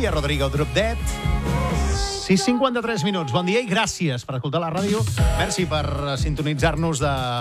Olivia Rodrigo, Drop Dead. 6:53 minuts. Bon dia i gràcies per escoltar la ràdio. Merci per sintonitzar-nos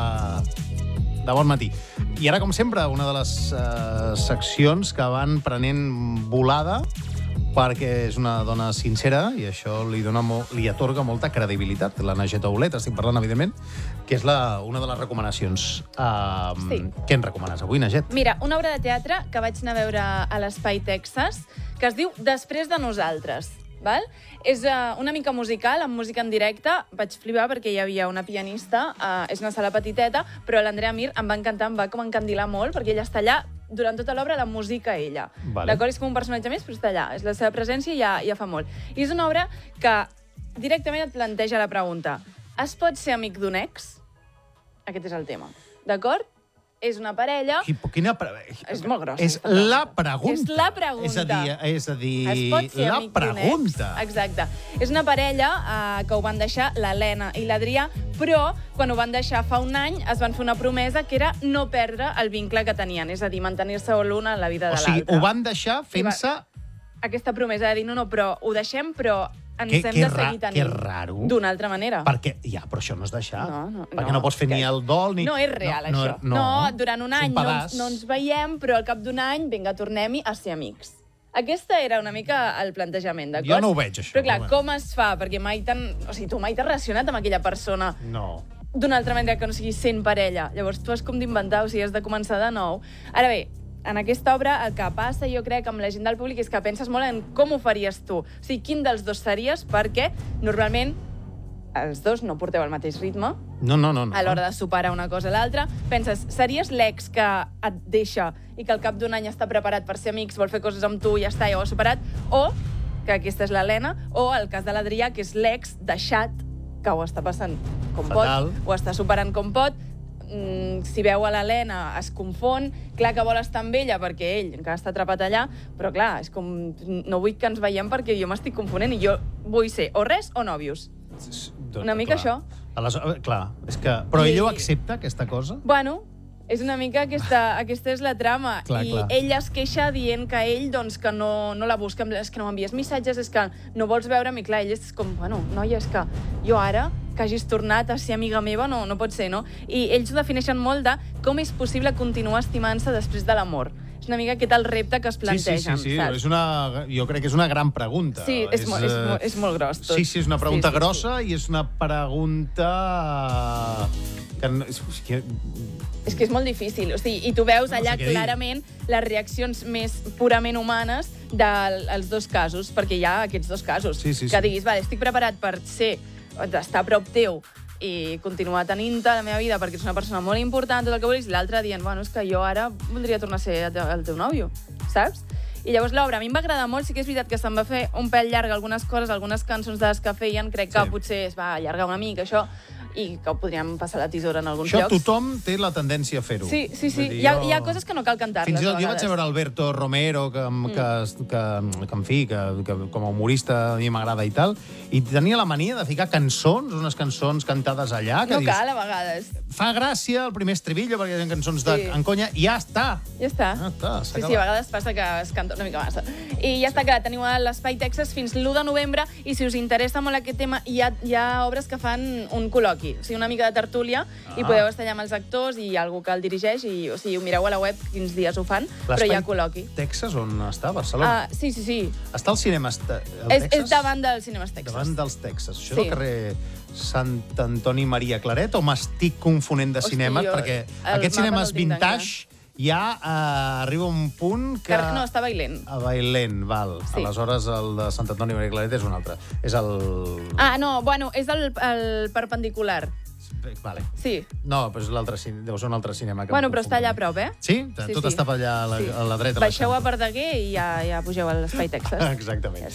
de bon matí. I ara, com sempre, una de les seccions que van prenent volada perquè és una dona sincera i això li atorga molta credibilitat. La Najat Aulet, estic parlant, evidentment, que és una de les recomanacions. Sí. Què ens recomanes avui, Najat? Mira, una obra de teatre que vaig anar a veure a l'Espai Texas, que es diu Després de nosaltres. Val? És una mica musical, amb música en directe. Vaig flipar perquè hi havia una pianista, és una sala petiteta, però l'Andrea Mir em va encantar, em va com encandilar molt, perquè ella està allà durant tota l'obra, la música ella. Vale. D'acord? És com un personatge més, però està allà. És la seva presència i ja fa molt. I és una obra que directament et planteja la pregunta: es pot ser amic d'un ex? Aquest és el tema. D'acord? És una parella... És molt grossa. És la pregunta. És la pregunta. És a dir, es pot ser la amic d'un ex? pregunta. Exacte. És una parella que ho van deixar l'Helena i l'Adrià, però quan ho van deixar fa un any es van fer una promesa que era no perdre el vincle que tenien, és a dir, mantenir-se l'una en la vida de l'altra. O sigui, ho van deixar fent-se... Aquesta promesa de dir, no, però ho deixem, però ens hem de seguir tenint. Que raro. D'una altra manera. Perquè, però això no és deixar. No, perquè no pots fer ni el dol, ni... No és real, això. No, durant un any no ens veiem, però al cap d'un any, vinga, tornem-hi a ser amics. Aquesta era una mica el plantejament, d'acord? Jo no ho veig, això. Però clar, com es fa? Perquè tu mai t'has relacionat amb aquella persona d'una altra manera que no sigui sent parella. Llavors tu has com d'inventar, o sigui, has de començar de nou. Ara bé, en aquesta obra el que passa, jo crec, amb la gent del públic és que penses molt en com ho faries tu. O sigui, quin dels dos series, perquè normalment els dos no porteu el mateix ritme. No. A l'hora de superar una cosa a l'altra. Penses, series l'ex que et deixa i que al cap d'un any està preparat per ser amics, vol fer coses amb tu i ja està, ja ho ha superat, o, que aquesta és l'Helena, o el cas de l'Adrià, que és l'ex deixat, que ho està passant com pot, ho està superant com pot. Si veu a l'Helena es confon, clar que vol estar amb ella perquè ell encara està atrapat allà, però clar, és com, no vull que ens veiem perquè jo m'estic confonent i jo vull ser o res o nòvios. Una mica això. Clar, és que... Però ell ho accepta, aquesta cosa? Bueno, és una mica aquesta és la trama. I ell es queixa dient que ell, doncs, que no la busca, és que no m'envies missatges, és que no vols veure'm, i clar, ell és com, bueno, noia, és que jo ara que hagis tornat a ser amiga meva no pot ser, no? I ells ho defineixen molt de com és possible continuar estimant-se després de l'amor. És una mica aquest el repte que es plantegen, saps? Jo crec que és una gran pregunta. Sí, és molt gros tot. Sí, és una pregunta grossa i és una pregunta... És que és molt difícil, o sigui, i tu veus allà clarament les reaccions més purament humanes dels dos casos, perquè hi ha aquests dos casos. Que diguis, vale, estic preparat per estar a prop teu i continuar tenint-te a la meva vida perquè ets una persona molt important, tot el que vulguis, i l'altre dient, bueno, és que jo ara voldria tornar a ser el teu nòvio, saps? I llavors l'obra a mi em va agradar molt, sí que és veritat que se'm va fer un pèl llarg algunes coses, algunes cançons de les que feien, crec que potser es va allargar una mica, això, i que ho podríem passar la tisora en alguns llocs. Això tothom té la tendència a fer-ho. Sí. Hi ha coses que no cal cantar-les. Fins i tot jo vaig veure Alberto Romero, que en fi, que com a humorista a mi m'agrada i tal, i tenia la mania de ficar cançons, unes cançons cantades allà, que no cal, a vegades. Fa gràcia el primer estribillo, perquè hi ha cançons en conya, i ja està. Ja està. Sí, a vegades passa que es canta una mica massa. I ja està, clar, teniu a l'Espai Texas fins l'1 de novembre, i si us interessa molt aquest tema, hi ha obres que fan un col·loqui, o sigui, una mica de tertúlia, i podeu estar allà amb els actors i algú que el dirigeix, i o sigui, ho mireu a la web quins dies ho fan, però hi ha col·loqui. Texas, on està? A Barcelona? Sí. Està al cinema Texas? És davant dels cinemes Texas. Davant dels Texas. Això és el carrer Sant Antoni Maria Claret, o m'estic confonent de cinemes? Perquè aquests cinemes vintage ja arriba un punt que... No, està a Bailén. A Bailén, val. Aleshores, el de Sant Antoni Maria Claret és un altre. És el... no, bueno, és el perpendicular. Vale. Sí. No, però deu ser un altre cinema. Bueno, però està allà a prop, eh? Sí? Tot està allà a la dreta. Baixeu a Verdaguer i ja pugeu a l'Espai Texas. Exactament.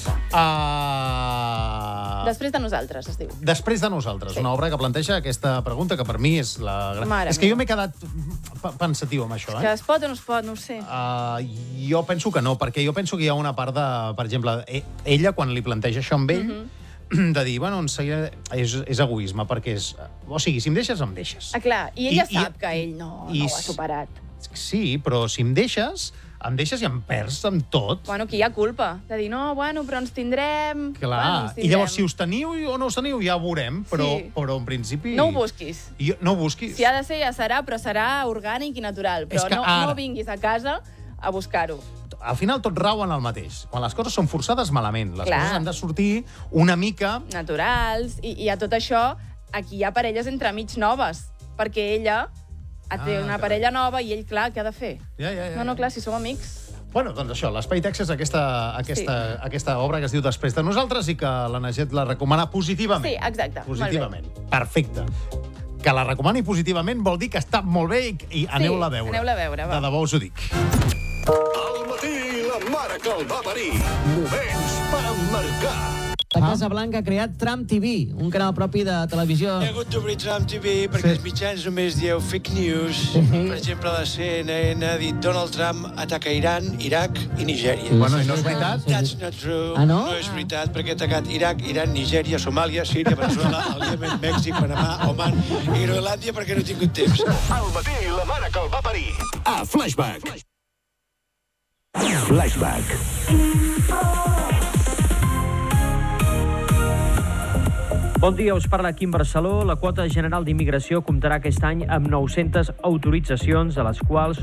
Després de nosaltres, es diu. Després de nosaltres, una obra que planteja aquesta pregunta, que per mi és la... És que jo m'he quedat pensatiu amb això, És que es pot o no es pot, no ho sé. Jo penso que no, perquè jo penso que hi ha una part de... Per exemple, ella, quan li planteja això amb ell, de dir, bueno, és egoisme, perquè és... O sigui, si em deixes, em deixes. Clar, i ella sap que ell no ho ha superat. Sí, però si em deixes, em deixes i em perds amb tot. Bueno, aquí hi ha culpa. De dir, no, bueno, però ens tindrem... Clar, i llavors si us teniu o no us teniu ja ho veurem, però en principi... No ho busquis. No ho busquis. Si ha de ser, ja serà, però serà orgànic i natural. Però no vinguis a casa a buscar-ho. Al final tot rau en el mateix. Quan les coses són forçades, malament. Les coses han de sortir una mica... naturals. I a tot això, aquí hi ha parelles entremig noves, perquè ella té una parella nova i ell, clar, què ha de fer? No, clar, si som amics... Bueno, doncs això, l'Espai Tex és aquesta obra que es diu Després de nosaltres i que la Naget la recomana positivament. Sí, exacte. Positivament. Perfecte. Que la recomani positivament vol dir que està molt bé i aneu-la a veure. Aneu-la a veure, va. De debò us ho dic. Al matí, la mare que el va parir. Moments per emmarcar. La Casa Blanca ha creat Trump TV, un canal propi de televisió. He hagut d'obrir Trump TV perquè els mitjans només dieu fake news. Per exemple, la CNN ha dit Donald Trump ataca Iran, Iraq i Nigèria. Bueno, i no és veritat? That's not true. No? No és veritat, perquè ha atacat Iraq, Iran, Nigèria, Somàlia, Síria, Venezuela, el Yemen, Mèxic, Panamà, Oman i Groenlàndia perquè no he tingut temps. Al matí, la mare que el va parir. A Flashback. Flashback. Bon dia, us parla Quim Barceló. La quota general d'immigració comptarà aquest any amb 900 autoritzacions, de les quals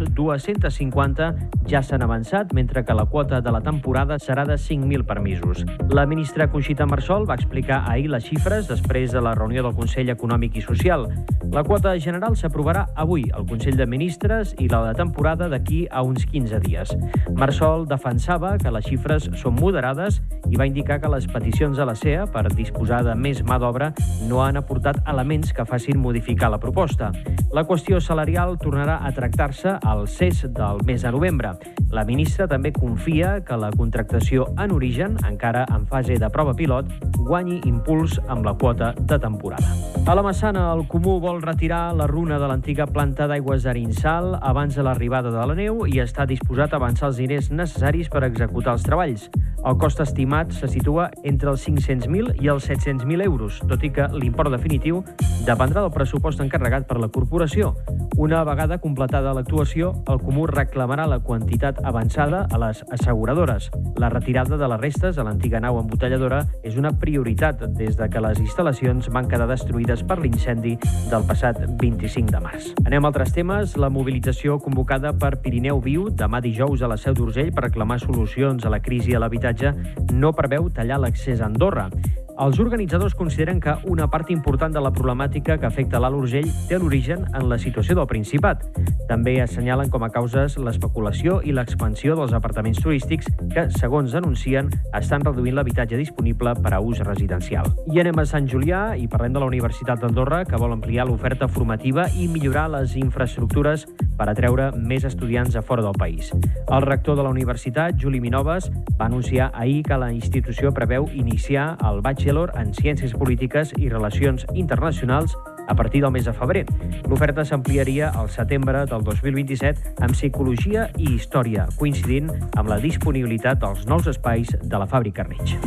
250 ja s'han avançat, mentre que la quota de la temporada serà de 5.000 permisos. La ministra Conxita Marsol va explicar ahir les xifres després de la reunió del Consell Econòmic i Social. La quota general s'aprovarà avui al Consell de Ministres i la de temporada d'aquí a uns 15 dies. Marsol defensava que les xifres són moderades i va indicar que les peticions a la CEA per disposar de més mà d'obra no han aportat elements que facin modificar la proposta. La qüestió salarial tornarà a tractar-se al CES del mes de novembre. La ministra també confia que la contractació en origen, encara en fase de prova pilot, guanyi impuls amb la quota de temporada. A la Massana, el Comú vol retirar la runa de l'antiga planta d'aigües d'Arinsal abans de l'arribada de la neu i està disposat a avançar els diners necessaris per executar els treballs. El cost estimat se situa entre els 500.000 i els 700.000 euros, tot i que l'import definitiu dependrà del pressupost encarregat per la corporació. Una vegada completada l'actuació, el Comú reclamarà la quantitat avançada a les asseguradores. La retirada de les restes a l'antiga nau embotelladora és una prioritat des de que les instal·lacions van quedar destruïdes per l'incendi del passat 25 de març. Anem a altres temes. La mobilització convocada per Pirineu Viu demà dijous a la Seu d'Urgell per reclamar solucions a la crisi a l'habitatge no preveu tallar l'accés a Andorra. Els organitzadors consideren que una part important de la problemàtica que afecta l'Alt Urgell té l'origen en la situació del Principat. També assenyalen com a causes l'especulació i l'expansió dels apartaments turístics que, segons denuncien, estan reduint l'habitatge disponible per a ús residencial. I anem a Sant Julià i parlem de la Universitat d'Andorra, que vol ampliar l'oferta formativa i millorar les infraestructures per atreure més estudiants a fora del país. El rector de la universitat, Juli Minoves, va anunciar ahir que la institució preveu iniciar el Bachelor en Ciències Polítiques i Relacions Internacionals a partir del mes de febrer. L'oferta s'ampliaria al setembre del 2027 amb Psicologia i Història, coincidint amb la disponibilitat dels nous espais de la Fàbrica Reig.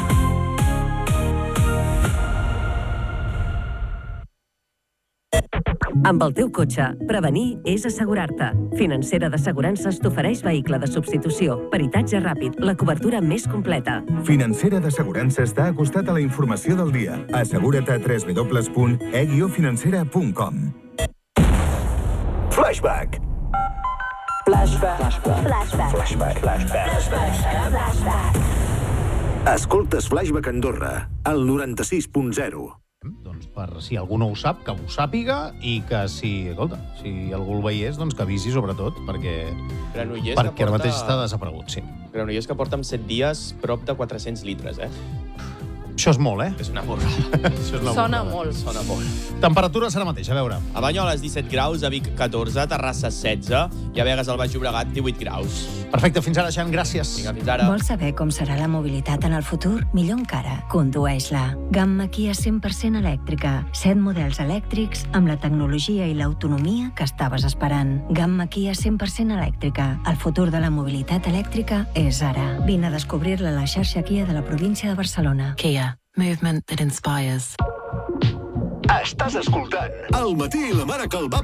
Amb el teu cotxe, prevenir és assegurar-te. Financera d'Assegurances t'ofereix vehicle de substitució, peritatge ràpid, la cobertura més completa. Financera d'Assegurances t'ha acostat a la informació del dia. Assegura't a www.e-financera.com. Flashback. Escoltes Flashback Andorra, al 96.0. Doncs per si algú no ho sap, que ho sàpiga i que si algú el veiés, doncs que avisi sobretot, perquè ara mateix està desaparegut, sí. Granollers que porta amb 7 dies prop de 400 litres, Això és molt, És una borrada. Sona molt. Temperatura serà mateixa, a veure. A Banyoles 17 graus, a Vic 14, a Terrassa 16 i a Begues al Baix Llobregat 18 graus. Perfecte, fins ara, Xan, gràcies. Vinga, fins ara. Vols saber com serà la mobilitat en el futur? Millor encara, condueix-la. Gamma Kia 100% elèctrica. 7 models elèctrics amb la tecnologia i l'autonomia que estaves esperant. Gamma Kia 100% elèctrica. El futur de la mobilitat elèctrica és ara. Vine a descobrir-la a la xarxa Kia de la província de Barcelona. Kia. Movement that inspires. Estàs escoltant Al matí la mare que el va